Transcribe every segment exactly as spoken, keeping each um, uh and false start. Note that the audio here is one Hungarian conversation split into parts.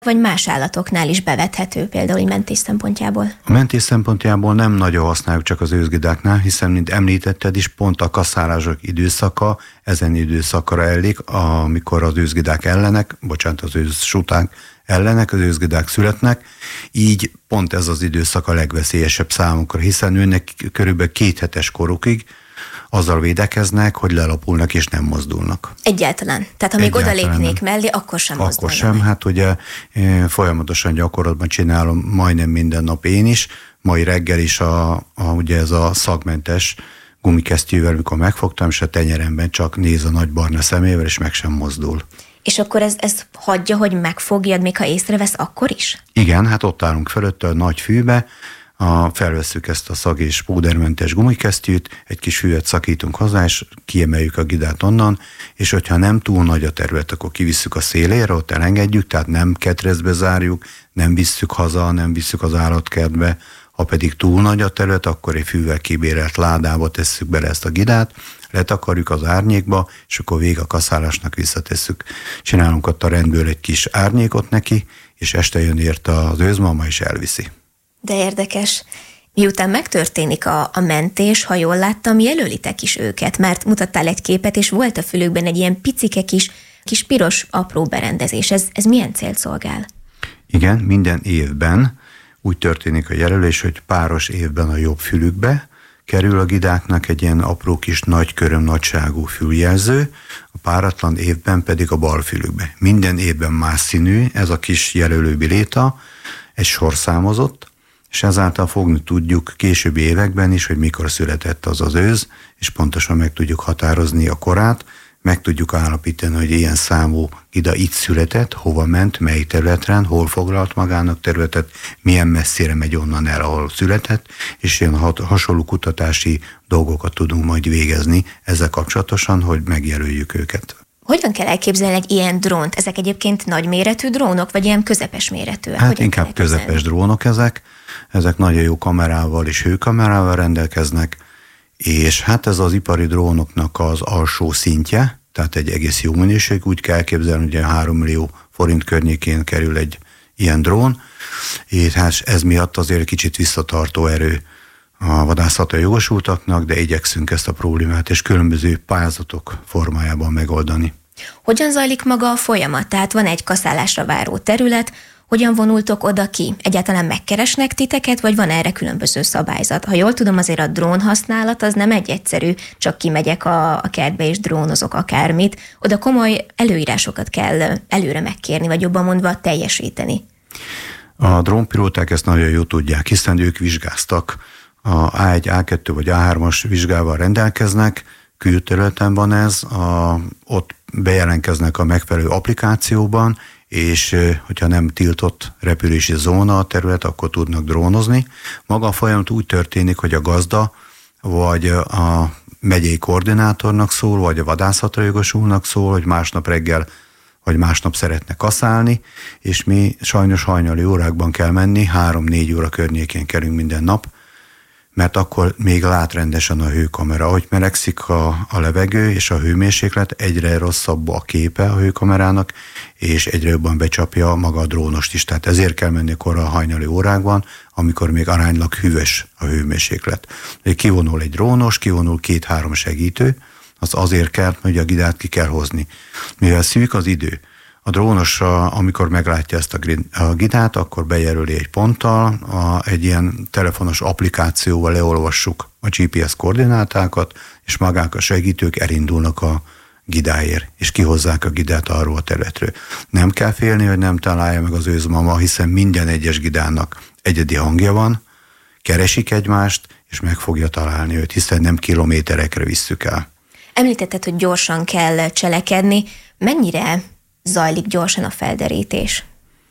vagy más állatoknál is bevethető, például mentés szempontjából? A mentés szempontjából nem nagyon használjuk csak az őszgidáknál, hiszen, mint említetted is, pont a kaszálások időszaka ezen időszakra ellik, amikor az őszgidák ellenek, bocsánat, az őszsuták ellenek, az őszgidák születnek, így pont ez az időszak a legveszélyesebb számunkra, hiszen őnek körülbelül két hetes korukig azzal védekeznek, hogy lelapulnak és nem mozdulnak. Egyáltalán? Tehát ha még odalépnék mellé, akkor sem mozdulnak? Akkor sem, meg. Hát ugye folyamatosan gyakorlatban csinálom majdnem minden nap én is. Mai reggel is a, a, ugye ez a szagmentes gumikesztyűvel, mikor megfogtam, és a tenyeremben csak néz a nagy barna szemével, és meg sem mozdul. És akkor ez, ez hagyja, hogy megfogjad, még ha észrevesz, akkor is? Igen, hát ott állunk fölötte a nagy fűbe, a, felvesszük ezt a szag- és púdermentes gumikesztyűt, egy kis füvet szakítunk hozzá, és kiemeljük a gidát onnan, és hogyha nem túl nagy a terület, akkor kivisszük a szélére, ott elengedjük, tehát nem ketrezbe zárjuk, nem visszük haza, nem visszük az állatkertbe. Ha pedig túl nagy a terület, akkor egy fűvel kibérelt ládába tesszük bele ezt a gidát, letakarjuk az árnyékba, és akkor vég a kaszálásnak visszatesszük. Csinálunk ott a rendből egy kis árnyékot neki, és este jön érte az őzmama, és elviszi. De érdekes. Miután megtörténik a, a mentés, ha jól láttam, jelölitek is őket, mert mutattál egy képet, és volt a fülükben egy ilyen picike kis, kis piros apró berendezés. Ez, ez milyen célt szolgál? Igen, minden évben úgy történik a jelölés, hogy páros évben a jobb fülükbe kerül a gidáknak egy ilyen apró kis nagy köröm nagyságú füljelző, a páratlan évben pedig a bal fülükbe. Minden évben más színű, ez a kis jelölő biléta, egy sorszámozott, és ezáltal fogni tudjuk későbbi években is, hogy mikor született az az őz, és pontosan meg tudjuk határozni a korát, meg tudjuk állapítani, hogy ilyen számú gida itt született, hova ment, mely területen, hol foglalt magának területet, milyen messzire megy onnan el, ahol született, és ilyen hasonló kutatási dolgokat tudunk majd végezni ezzel kapcsolatosan, hogy megjelöljük őket. Hogyan kell elképzelni egy ilyen drónt? Ezek egyébként nagyméretű drónok, vagy ilyen közepes méretűek? Hát hogyan inkább közepes drónok ezek. Ezek nagyon jó kamerával és hőkamerával rendelkeznek, és hát ez az ipari drónoknak az alsó szintje, tehát egy egész jó minőség, úgy kell elképzelni, hogy három millió forint környékén kerül egy ilyen drón, és hát ez miatt azért kicsit visszatartó erő a vadászatra jogosultaknak, de igyekszünk ezt a problémát és különböző pályázatok formájában megoldani. Hogyan zajlik maga a folyamat? Tehát van egy kaszálásra váró terület, hogyan vonultok oda ki? Egyáltalán megkeresnek titeket, vagy van erre különböző szabályzat? Ha jól tudom, azért a drón használat az nem egy egyszerű, csak kimegyek a, a kertbe és drónozok akármit. Oda komoly előírásokat kell előre megkérni, vagy jobban mondva teljesíteni. A drónpilóták ezt nagyon jól tudják, hiszen ők vizsgáztak. A á egy, á kettő vagy á hármas vizsgával rendelkeznek, külterületen van ez, a, ott bejelentkeznek a megfelelő applikációban, és hogyha nem tiltott repülési zóna a terület, akkor tudnak drónozni. Maga a folyamat úgy történik, hogy a gazda vagy a megyei koordinátornak szól, vagy a vadászatra jogosultnak szól, hogy másnap reggel vagy másnap szeretne kaszálni, és mi sajnos hajnali órákban kell menni, három-négy óra környékén kerülünk minden nap, mert akkor még lát rendesen a hőkamera. Ahogy melegszik a, a levegő és a hőmérséklet, egyre rosszabb a képe a hőkamerának, és egyre jobban becsapja maga a drónost is. Tehát ezért kell menni korra a hajnali órákban, amikor még aránylag hűvös a hőmérséklet. Kivonul egy drónos, kivonul két-három segítő, az azért kell, hogy a gidát ki kell hozni. Mivel szűk az idő, a drónos, amikor meglátja ezt a gidát, akkor bejelöli egy ponttal, a, egy ilyen telefonos applikációval leolvassuk a gé pé es koordinátákat, és magák a segítők elindulnak a gidáért, és kihozzák a gidát arról a területről. Nem kell félni, hogy nem találja meg az őzmama, hiszen minden egyes gidának egyedi hangja van, keresik egymást, és meg fogja találni őt, hiszen nem kilométerekre visszük el. Említetted, hogy gyorsan kell cselekedni. Mennyire zajlik gyorsan a felderítés?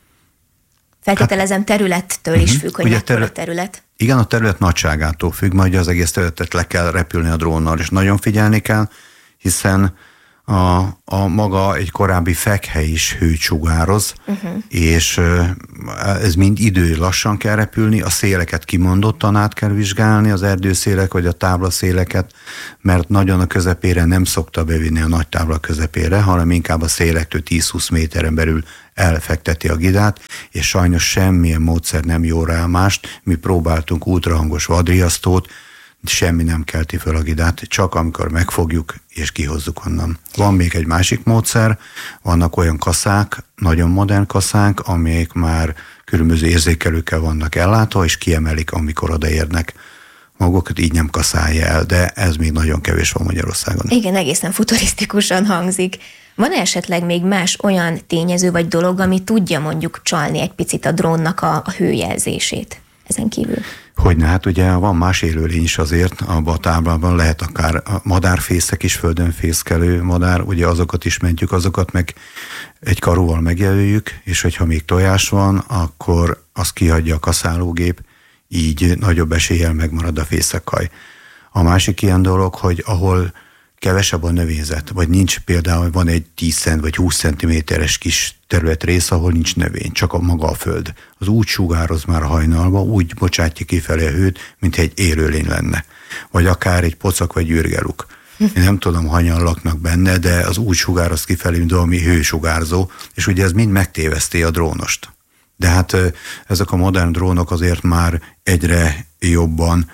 Feltételezem területtől is függ, hogy mekkora terület, terület. Igen, a terület nagyságától függ, majd az egész területet le kell repülni a drónnal, és nagyon figyelni kell, hiszen a, a maga egy korábbi fekhely is hőt sugároz, uh-huh. és ez mind idő, lassan kell repülni, a széleket kimondottan át kell vizsgálni, az erdőszélek vagy a táblaszéleket, mert nagyon a közepére nem szokta bevinni a nagy tábla közepére, hanem inkább a szélektől tíz-húsz méteren belül elfekteti a gidát, és sajnos semmilyen módszer nem jó rá mást. Mi próbáltunk ultrahangos vadriasztót, semmi nem kelti föl a gidát, csak amikor megfogjuk és kihozzuk onnan. Van még egy másik módszer, vannak olyan kaszák, nagyon modern kaszák, amelyek már különböző érzékelőkkel vannak ellátva, és kiemelik, amikor odaérnek. Magukat így nem kaszálja el, de ez még nagyon kevés van Magyarországon. Igen, egészen futurisztikusan hangzik. Van esetleg még más olyan tényező vagy dolog, ami tudja mondjuk csalni egy picit a drónnak a, a hőjelzését ezen kívül? Hogyne, hát ugye van más élőlény is azért, abban a táblában lehet akár madárfészek is, földön fészkelő madár, ugye azokat is mentjük, azokat meg egy karóval megjelöljük, és hogyha még tojás van, akkor azt kihagyja a kaszálógép, így nagyobb eséllyel megmarad a fészekaj. A másik ilyen dolog, hogy ahol kevesebb a növényzet, vagy nincs például, van egy tíz cent vagy húsz centiméteres kis területrész, ahol nincs növény, csak a maga a föld. Az úgy sugároz már a hajnalba, úgy bocsátja kifelé a hőt, mint egy élőlény lenne. Vagy akár egy pocak vagy űrgeluk. Én nem tudom, hanyan laknak benne, de az úgy sugároz kifelé, mint valami hősugárzó, és ugye ez mind megtéveszti a drónost. De hát ezek a modern drónok azért már egyre jobban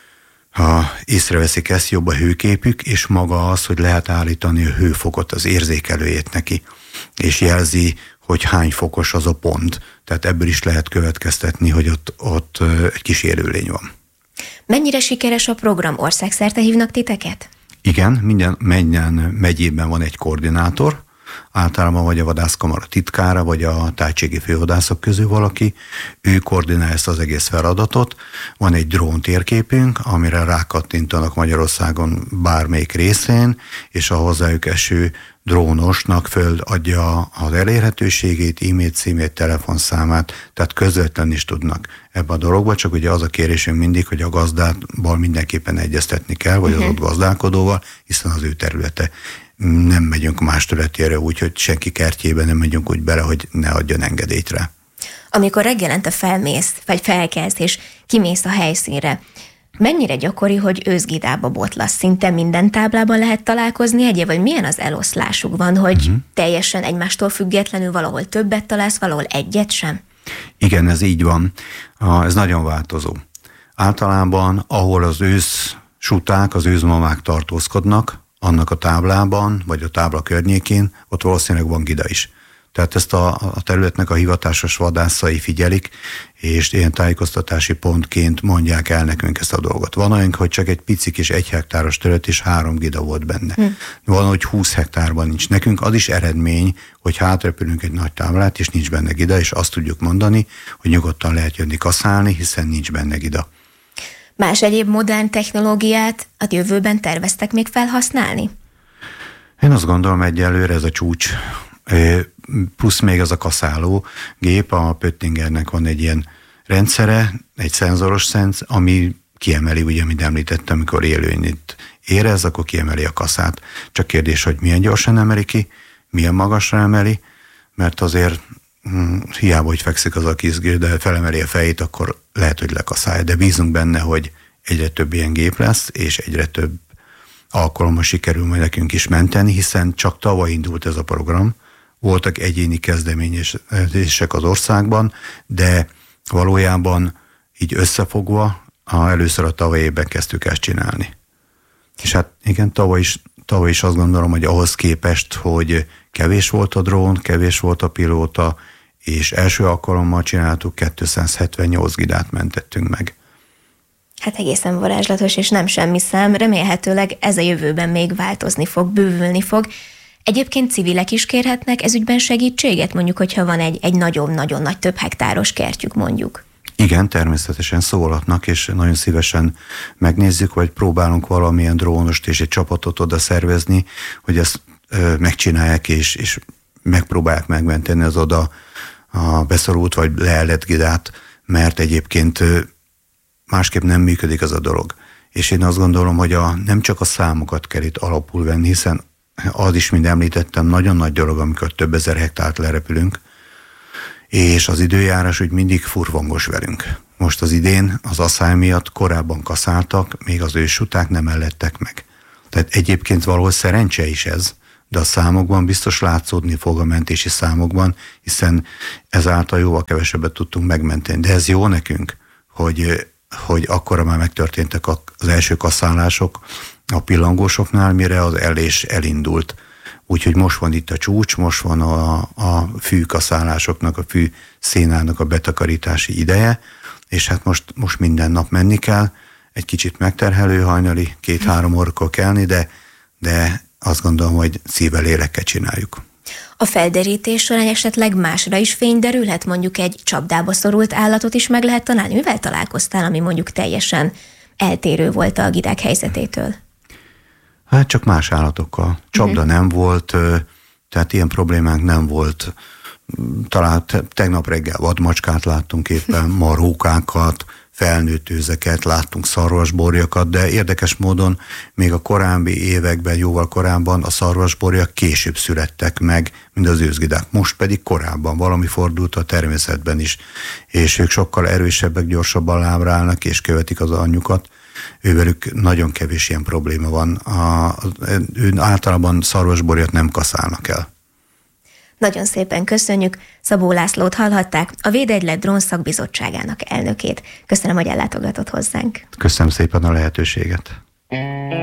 ha észreveszik ezt, jobb a hőképük, és maga az, hogy lehet állítani a hőfokot, az érzékelőjét neki, és jelzi, hogy hány fokos az a pont. Tehát ebből is lehet következtetni, hogy ott, ott egy kis élőlény van. Mennyire sikeres a program? Országszerte hívnak titeket? Igen, minden, minden megyében van egy koordinátor, általában vagy a vadászkamara titkára, vagy a tájcségi fővadászok közül valaki, ő koordinálja ezt az egész feladatot. Van egy drón térképünk, amire rákattintanak Magyarországon bármelyik részén, és a hozzájuk eső drónosnak föladja az elérhetőségét, e-mail címét, telefonszámát, tehát közvetlenül is tudnak ebbe a dologba, csak ugye az a kérésünk mindig, hogy a gazdával mindenképpen egyeztetni kell, vagy uh-huh. az ott gazdálkodóval, hiszen az ő területe. Nem megyünk más területére úgy, hogy senki kertjébe nem megyünk úgy bele, hogy ne adjon engedélyt rá. Amikor reggelente felmész, vagy felkelsz, és kimész a helyszínre, mennyire gyakori, hogy őszgidába botlasz? Szinte minden táblában lehet találkozni egyéb, vagy milyen az eloszlásuk van, hogy uh-huh. teljesen egymástól függetlenül valahol többet találsz, valahol egyet sem? Igen, ez így van. Ez nagyon változó. Általában, ahol az őszsuták, az őzmamák tartózkodnak, annak a táblában, vagy a tábla környékén, ott valószínűleg van gida is. Tehát ezt a, a területnek a hivatásos vadászai figyelik, és ilyen tájékoztatási pontként mondják el nekünk ezt a dolgot. Van olyan, hogy csak egy pici kis egy hektáros terület, és három gida volt benne. Hm. Van, hogy húsz hektárban nincs. Nekünk az is eredmény, hogy hátrepülünk egy nagy táblát, és nincs benne gida, és azt tudjuk mondani, hogy nyugodtan lehet jönni kaszálni, hiszen nincs benne gida. Más egyéb modern technológiát a jövőben terveztek még felhasználni? Én azt gondolom, egyelőre ez a csúcs. Plusz még ez a kaszáló gép, a Pöttingernek van egy ilyen rendszere, egy szenzoros szenz, ami kiemeli, ugye, amit említettem, amikor élőnyt érez, akkor kiemeli a kaszát. Csak kérdés, hogy milyen gyorsan emeli ki, milyen magasra emeli, mert azért hm, hiába, hogy fekszik az a kizgő, de felemeli a fejét, akkor lehet, hogy lekaszálja. De bízunk benne, hogy egyre több ilyen gép lesz, és egyre több alkalommal sikerül majd nekünk is menteni, hiszen csak tavaly indult ez a program. Voltak egyéni kezdeményezések az országban, de valójában így összefogva a, először a tavaly évben kezdtük ezt csinálni. És hát igen, tavaly is, tavaly is azt gondolom, hogy ahhoz képest, hogy kevés volt a drón, kevés volt a pilóta, és első alkalommal csináltuk, kétszázhetvennyolc gidát mentettünk meg. Hát egészen varázslatos, és nem semmi szám. Remélhetőleg ez a jövőben még változni fog, bővülni fog. Egyébként civilek is kérhetnek ezügyben segítséget, mondjuk, hogyha van egy, egy nagyon-nagyon nagy több hektáros kertjük, mondjuk. Igen, természetesen szólhatnak, és nagyon szívesen megnézzük, vagy próbálunk valamilyen drónost és egy csapatot oda szervezni, hogy ezt ö, megcsinálják, és, és megpróbálják megmenteni az oda a beszorult vagy leellett gidát, mert egyébként ö, másképp nem működik az a dolog. És én azt gondolom, hogy a, nem csak a számokat kell itt alapul venni, hiszen az is, mint említettem, nagyon nagy dolog, amikor több ezer hektárt lerepülünk, és az időjárás úgy mindig furvongos velünk. Most az idén az asszály miatt korábban kaszáltak, még az őssuták nem ellettek meg. Tehát egyébként valahol szerencse is ez, de a számokban biztos látszódni fog a mentési számokban, hiszen ezáltal jóval kevesebbet tudtunk megmenteni. De ez jó nekünk, hogy, hogy akkora már megtörténtek az első kaszálások a pillangósoknál, mire az elés elindult. Úgyhogy most van itt a csúcs, most van a, a fűkaszálásoknak, a fű szénának a betakarítási ideje, és hát most, most minden nap menni kell, egy kicsit megterhelő hajnali, két-három órakor kelni, de, de azt gondolom, hogy szívvel lélekkel csináljuk. A felderítés során esetleg másra is fény derülhet, mondjuk egy csapdába szorult állatot is meg lehet találni? Mivel találkoztál, ami mondjuk teljesen eltérő volt a gidák helyzetétől? Hát csak más állatokkal. Csapda uh-huh. nem volt, tehát ilyen problémánk nem volt. Talán tegnap reggel vadmacskát láttunk éppen, ma rókákat, felnőtt őzeket, láttunk szarvasborjakat, de érdekes módon még a korábbi években, jóval korábban a szarvasborjak később születtek meg, mint az őzgidák. Most pedig korábban valami fordult a természetben is, és ők sokkal erősebbek, gyorsabban lábra állnak, és követik az anyjukat. Ővelük nagyon kevés ilyen probléma van. A, ő általában szarvasborjat nem kaszálnak el. Nagyon szépen köszönjük. Szabó Lászlót hallhatták, a Védegylet Drón Szakbizottságának elnökét. Köszönöm, hogy ellátogatott hozzánk. Köszönöm szépen a lehetőséget.